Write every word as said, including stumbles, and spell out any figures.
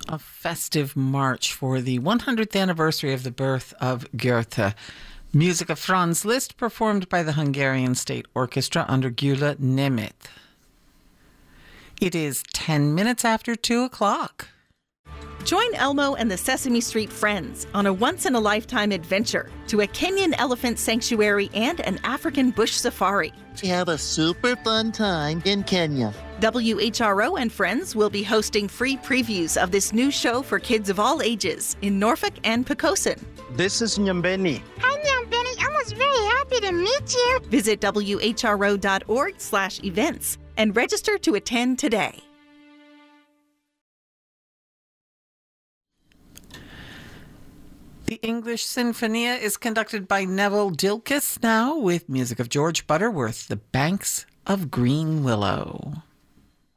A festive march for the one hundredth anniversary of the birth of Goethe. Music of Franz Liszt, performed by the Hungarian State Orchestra under Gyula Nemeth. It is ten minutes after two o'clock. Join Elmo and the Sesame Street Friends on a once-in-a-lifetime adventure to a Kenyan elephant sanctuary and an African bush safari. To have a super fun time in Kenya. W H R O and Friends will be hosting free previews of this new show for kids of all ages in Norfolk and Poquoson. This is Nyambeni. Hi, Nyambeni. I was very happy to meet you. Visit W H R O dot org slash events and register to attend today. The English Sinfonia is conducted by Neville Dilkes now with music of George Butterworth, The Banks of Green Willow.